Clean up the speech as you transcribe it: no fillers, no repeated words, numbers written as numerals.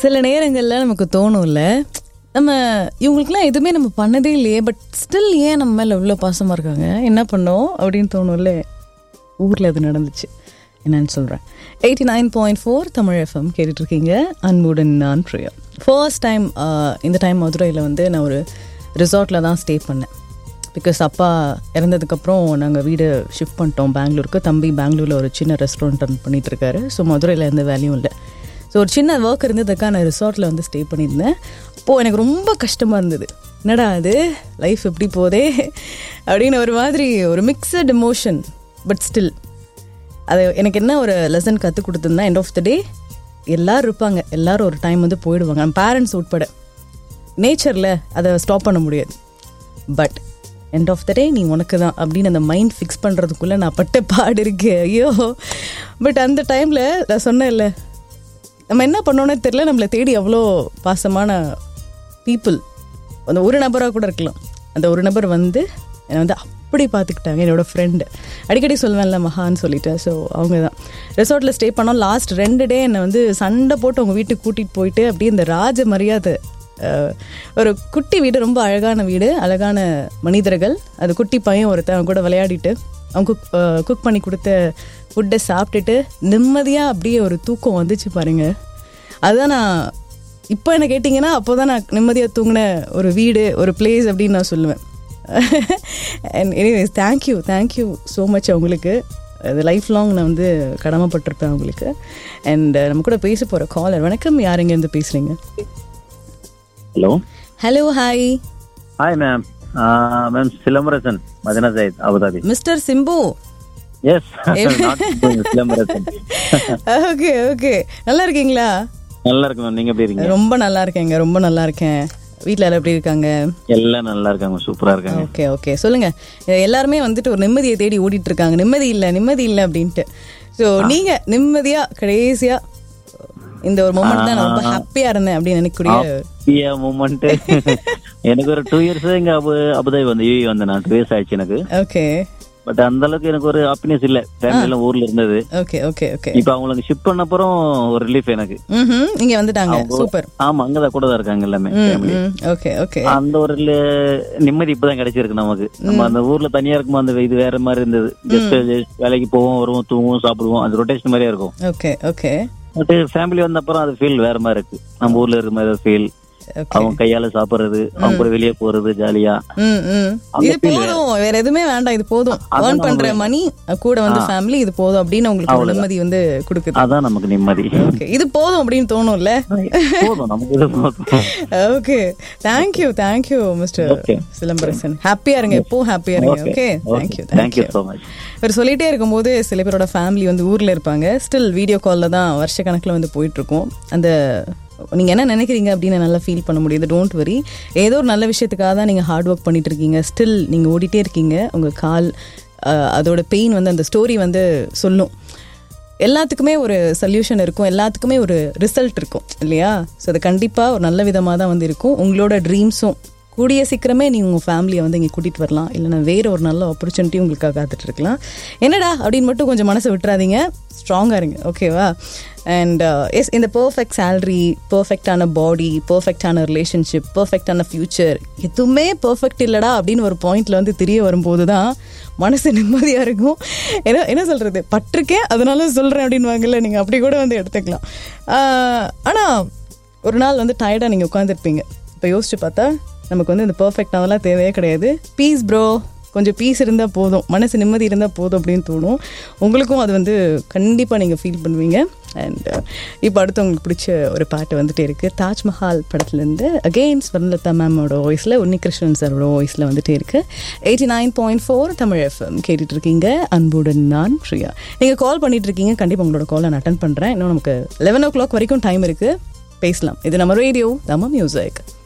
சில நேரங்களில் நமக்கு தோணும்ல, நம்ம இவங்களுக்குலாம் எதுவுமே நம்ம பண்ணதே இல்லையே, பட் ஸ்டில் ஏன் நம்ம மேலே இவ்வளோ பாசமாக இருக்காங்க, என்ன பண்ணோம் அப்படின்னு தோணும்ல. ஊரில் அது நடந்துச்சு, என்னன்னு சொல்கிறேன். 89.4 தமிழ் FM கேட்டுட்ருக்கீங்க. அன்புடன் நான் பிரியா. ஃபர்ஸ்ட் டைம் இந்த டைம் மதுரையில் வந்து நான் ஒரு ரிசார்ட்டில் தான் ஸ்டே பண்ணேன். பிகாஸ் அப்பா இறந்ததுக்கப்புறம் நாங்கள் வீடு ஷிஃப்ட் பண்ணிட்டோம் பெங்களூருக்கு. தம்பி பெங்களூரில் ஒரு சின்ன ரெஸ்டாரண்ட் ரன் பண்ணிகிட்ருக்காரு. ஸோ மதுரையில் எந்த வேலையும் இல்லை. ஸோ ஒரு சின்ன ஒர்க் இருந்ததுக்காக நான் ரிசார்ட்டில் வந்து ஸ்டே பண்ணியிருந்தேன். அப்போது எனக்கு ரொம்ப கஷ்டமாக இருந்தது. என்னடா அது லைஃப் எப்படி போதே அப்படின்னு ஒரு மாதிரி ஒரு மிக்சட் எமோஷன். பட் ஸ்டில் அது எனக்கு என்ன ஒரு லெசன் கற்றுக் கொடுத்துருந்தா, எண்ட் ஆஃப் த டே எல்லோரும் இருப்பாங்க, எல்லோரும் ஒரு டைம் வந்து போயிடுவாங்க, நம்ம பேரண்ட்ஸ் உட்பட. நேச்சரில் அதை ஸ்டாப் பண்ண முடியாது. பட் எண்ட் ஆஃப் த டே நீ உனக்கு தான் அப்படின்னு அந்த மைண்ட் ஃபிக்ஸ் பண்ணுறதுக்குள்ளே நான் பட்ட பாடு இருக்கு, ஐயோ. பட் அந்த டைமில் நான் சொன்னேன்ல, நம்ம என்ன பண்ணோன்னே தெரியல, நம்மளை தேடி அவ்வளோ பாசமான பீப்புள், அந்த ஒரு நபராக கூட இருக்கலாம், அந்த ஒரு நபர் வந்து என்னை வந்து அப்படி பார்த்துக்கிட்டாங்க. என்னோடய ஃப்ரெண்டு, அடிக்கடி சொல்லுவேன்ல மகான்னு சொல்லிட்டு. ஸோ அவங்க தான் ரெசார்ட்டில் ஸ்டே பண்ணோம். லாஸ்ட் 2 டே என்னை வந்து சண்டை போட்டு அவங்க வீட்டுக்கு கூட்டிகிட்டு போயிட்டு அப்படியே இந்த ராஜ மரியாதை, ஒரு குட்டி வீடு, ரொம்ப அழகான வீடு, அழகான மனிதர்கள். அது குட்டி பையன் ஒருத்தன் கூட விளையாடிட்டு அவங்க குக் பண்ணி கொடுத்த ஃபுட்டை சாப்பிட்டுட்டு நிம்மதியாக அப்படியே ஒரு தூக்கம் வந்துச்சு பாருங்க. அதுதான் நான் இப்போ என்ன கேட்டிங்கன்னா அப்போ தான் நான் நிம்மதியாக தூங்கின ஒரு வீடு, ஒரு பிளேஸ் அப்படின்னு நான் சொல்லுவேன். And anyways thank you so much அவங்களுக்கு. அது லைஃப் லாங் நான் வந்து கடமைப்பட்டிருப்பேன் அவங்களுக்கு. அண்ட் நம்ம கூட பேச போகிற காலர், வணக்கம், யார் எங்கேருந்து பேசுகிறீங்க? Hello hi. Hi ma'am. Ma'am Silambarasan, மதனா Syed, Abu Dhabi. Mister Simbu. S, Silambarasan. Okay okay, நல்லா இருக்கீங்களா? நல்லா இருக்கு மேம், நீங்க எப்படி இருக்கீங்க? ரொம்ப நல்லா இருக்கேங்க, ரொம்ப நல்லா இருக்கேன். வீட்டில் எல்லாம் எப்படி இருக்காங்க? எல்லாம் நல்லா இருக்காங்க, சூப்பரா இருக்காங்க. ஓகே ஓகே, சொல்லுங்க. எல்லாருமே வந்துட்டு ஒரு நிம்மதியை தேடி ஓடிட்டு இருக்காங்க, நிம்மதி இல்லை அப்படின்ட்டு. ஸோ நீங்க நிம்மதியா கடைசியா இந்த ஒரு மொமெண்ட் தான் நான் ரொம்ப ஹாப்பியா இருந்தேன் அப்படின்னு நினைக்கக்கூடிய மொமெண்ட். எனக்கு ஒரு 2 years இங்க அபுதாபி வந்து யூஏ வந்து நான் 2 years ஆயிடுச்சு எனக்கு. ஓகே. பட் அந்த அளவுக்கு எனக்கு ஒரு ஹாப்பினஸ் இல்ல, ஃபேமிலி எல்லாம் ஊர்ல இருந்தது. Okay okay okay. இப்போ அவங்களுக்கு ஷிஃப்ட் பண்ண அப்புறம் ஒரு ரிலீஃப் எனக்கு. இங்க வந்துட்டாங்க, சூப்பர். ஆமா, அங்கதான் கூட தான் இருக்காங்க எல்லாமே ஃபேமிலி. Okay okay. அந்த ஒரு நிம்மதி இப்பதான் கிடைச்சிருக்கு நமக்கு. நம்ம அந்த ஊர்ல தனியா இருக்கும்போது அந்த இது வேற மாதிரி இருந்தது. ஜஸ்ட் வேலைக்கு போவோம், வருவோம், தூங்குவோம், சாப்பிடுவோம், அது ரொட்டேஷன் மாதிரியா இருக்கும். Okay okay. பட் ஃபேமிலி வந்த அப்புறம் அது ஃபீல் வேற மாதிரி இருக்கு. நம்ம ஊர்ல இருக்க மாதிரி ஃபீல், அவங்க கையால சாப்பிடுறது, அவங்க கூட வெளியே போறது ஜாலியா. இது போதும், வேற எதுவுமே வேண்டாம், இது போதும். earn பண்ற மணி கூட வந்து ஃபேமிலி, இது போதும் அப்படின்னு உங்களுக்கு நிம்மதி வந்து கொடுக்குது. அதான் நமக்கு நிம்மதி. ஓகே, இது போதும் அப்படின்னு தோணும்ல. போதும், நமக்கு இது போதும். Okay, thank you mister Silambarasan. ஹாப்பியா இருங்க, எப்போ ஹாப்பியா இருங்க. Okay, thank you so much. இவர் சொல்லிட்டே இருக்கும்போது சில பேரோட ஃபேமிலி வந்து ஊர்ல இருப்பாங்க, ஸ்டில் வீடியோ கால்ல தான் வருஷக்கணக்கில் வந்து போயிட்டு இருக்கோம். அந்த நீங்க என்ன நினைக்கிறீங்க அப்படின்னு நல்லா ஃபீல் பண்ண முடியுது. டோன்ட் வரி, ஏதோ ஒரு நல்ல விஷயத்துக்காக தான் நீங்க ஹார்ட் ஒர்க் பண்ணிட்டு இருக்கீங்க. ஸ்டில் நீங்க ஓடிட்டே இருக்கீங்க. உங்க கால் அதோட பெயின் வந்து அந்த ஸ்டோரி வந்து சொல்லும். எல்லாத்துக்குமே ஒரு சொல்யூஷன் இருக்கும், எல்லாத்துக்குமே ஒரு ரிசல்ட் இருக்கும் இல்லையா? ஸோ அது கண்டிப்பாக ஒரு நல்ல விதமாக தான் வந்து இருக்கும். உங்களோட ட்ரீம்ஸும் கூடிய சீக்கிரமே நீங்கள் உங்கள் ஃபேமிலியை வந்து இங்கே கூட்டிகிட்டு வரலாம். இல்லைனா வேறு ஒரு நல்ல ஆப்பர்ச்சுனிட்டி உங்களுக்காக காத்துட்டு இருக்கலாம். என்னடா அப்படின்னு மட்டும் கொஞ்சம் மனசை விட்டுறாதீங்க, ஸ்ட்ராங்காக இருங்க, ஓகேவா? அண்ட் எஸ், இந்த பர்ஃபெக்ட் சேலரி, பர்ஃபெக்டான பாடி, பர்ஃபெக்டான ரிலேஷன்ஷிப், பர்ஃபெக்டான ஃப்யூச்சர், எதுவுமே பர்ஃபெக்ட் இல்லைடா அப்படின்னு ஒரு பாயிண்டில் வந்து தெரிய வரும்போது தான் மனசு நிம்மதியாக இருக்கும். என்ன சொல்கிறது, பட்டிருக்கேன் அதனால சொல்கிறேன் அப்படின்னு வாங்கல, நீங்கள் அப்படி கூட வந்து எடுத்துக்கலாம். ஆனால் ஒரு நாள் வந்து டயர்டாக நீங்கள் உட்காந்துருப்பீங்க. இப்போ யோசிச்சு பார்த்தா நமக்கு வந்து இந்த பர்ஃபெக்ட் அதெல்லாம் தேவையே கிடையாது. பீஸ் ப்ரோ, கொஞ்சம் பீஸ் இருந்தால் போதும், மனசு நிம்மதி இருந்தால் போதும் அப்படின்னு தோணும். உங்களுக்கும் அது வந்து கண்டிப்பாக நீங்கள் ஃபீல் பண்ணுவீங்க. அண்ட் இப்போ அடுத்து உங்களுக்கு பிடிச்ச ஒரு பாட்டு வந்துட்டே இருக்குது. தாஜ்மஹால் படத்துலேருந்து அகெயின் ஸ்வர்ணலதா மேமோட வாய்ஸில், உன்னிகிருஷ்ணன் சாரோட வாய்ஸில் வந்துட்டே இருக்குது. 89.4 தமிழ் FM கேட்டுட்டு இருக்கீங்க. அன்புடன் நான் பிரியா. நீங்கள் கால் பண்ணிட்டு இருக்கீங்க, கண்டிப்பாக உங்களோட கால் நான் அட்டன் பண்ணுறேன். இன்னும் நமக்கு 11 o'clock வரைக்கும் டைம் இருக்குது, பேசலாம். இது நம்ம ரேடியோ, நம்ம மியூசிக்.